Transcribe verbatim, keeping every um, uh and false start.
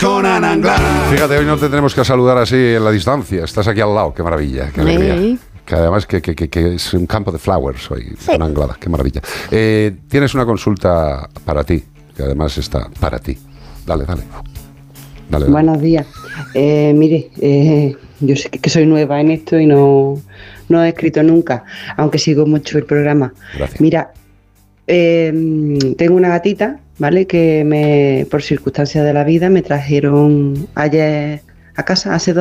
con Ana Anglada. Fíjate, hoy no te tenemos que saludar así en la distancia. Estás aquí al lado, qué maravilla, qué alegría. Sí. Que además que, que, que, que es un campo de flowers hoy, sí. Ana Anglada, qué maravilla. Eh, tienes una consulta para ti, que además está para ti. Dale, dale. dale, dale. Buenos días. Eh, mire, eh, yo sé que soy nueva en esto y no, no he escrito nunca, aunque sigo mucho el programa. Gracias. Mira, eh, tengo una gatita, ¿vale? Que me, por circunstancias de la vida me trajeron ayer a casa hace dos